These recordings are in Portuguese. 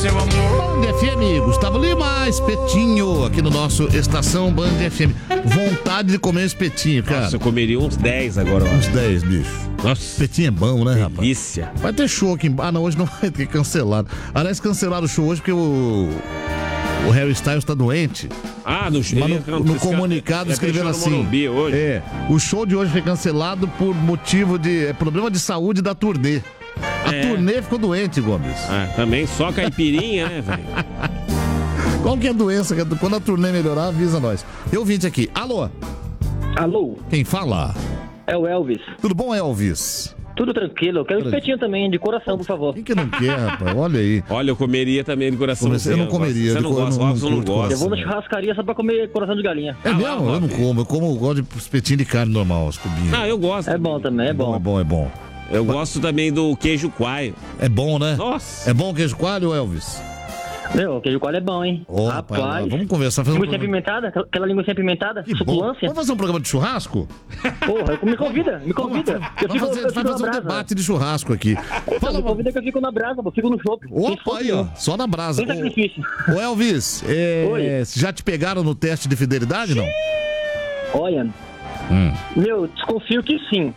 seu amor. Band FM, Gustavo Lima, espetinho aqui no nosso Estação Band FM. Vontade de comer espetinho, cara. Nossa, eu comeria uns 10 agora. Uns 10, bicho. Nossa. Espetinho é bom, né, rapaz? Delícia. Vai ter show aqui. Ah, não, hoje não vai ter, cancelado. Aliás, cancelaram o show hoje porque o Harry Styles tá doente. Ah, no comunicado escreveram assim. Hoje. O show de hoje foi cancelado por motivo de problema de saúde da turnê. A turnê ficou doente, Gomes. Também só caipirinha, né, velho? Qual que é a doença? Quando a turnê melhorar, avisa nós. Tem ouvinte aqui. Alô? Alô? Quem fala? É o Elvis. Tudo bom, Elvis? Tudo tranquilo. Eu quero um espetinho também, de coração, por favor. Quem que não quer, rapaz? Olha aí. Olha, eu comeria também de coração. Eu não comeria. Você não gosta, eu não gosto. Eu vou na churrascaria só pra comer coração de galinha. É mesmo? Eu não como. Eu gosto de espetinho de carne normal, as cubinhas. Ah, eu gosto. É bom também, é bom. É bom. Eu gosto também do queijo coalho. É bom, né? Nossa. É bom o queijo coalho, Elvis? Meu, queijo coalho é bom, hein? Rapaz. Vamos conversar. Linguiça apimentada? Aquela linguiça apimentada? Suculância? Vamos fazer um programa de churrasco? Porra, me convida. Vamos fazer um debate de churrasco aqui. Me convida que eu fico na brasa, eu fico no shopping. Opa, aí, ó. Só na brasa. Sem sacrifício. Ô, Elvis, já te pegaram no teste de fidelidade, não? Olha, meu, desconfio que sim.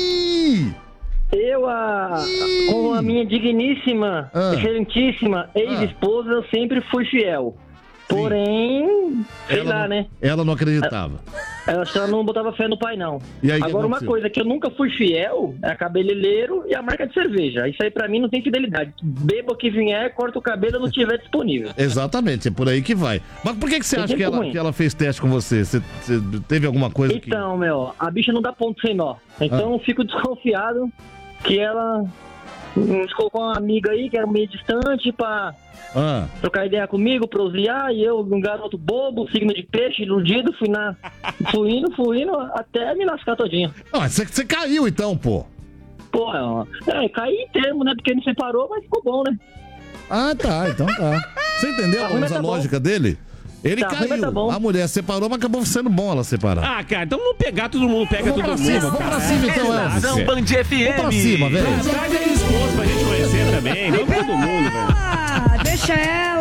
Eu, com a minha digníssima, excelentíssima ex-esposa, eu sempre fui fiel. Porém, sei lá, né? Ela não acreditava. Ela só não botava fé no pai, não. E aí, agora, uma coisa que eu nunca fui fiel é a cabeleireiro e a marca de cerveja. Isso aí pra mim não tem fidelidade. Beba o que vier, corta o cabelo e não estiver disponível. Exatamente, é por aí que vai. Mas por que você acha que ela fez teste com você? Você teve alguma coisa Então, meu, a bicha não dá ponto sem nó. Então eu fico desconfiado que ela nos colocou uma amiga aí que era meio distante pra trocar ideia comigo, prosear, e eu, um garoto bobo, signo de peixe, iludido, fluindo até me lascar todinho. Não, você caiu então, pô. Pô, caí em termo, né? Porque não separou, mas ficou bom, né? Ah, tá, então tá. Você entendeu a lógica dele? Ele caiu, a mulher separou, mas acabou sendo bom ela separar. Ah, cara, então vamos pegar todo mundo, pega todo mundo. Vamos pra cima então, Elvis. Band FM. Vamos pra cima, velho. Traz aí esposa pra gente conhecer também. Vamos todo mundo, velho. Deixa ela.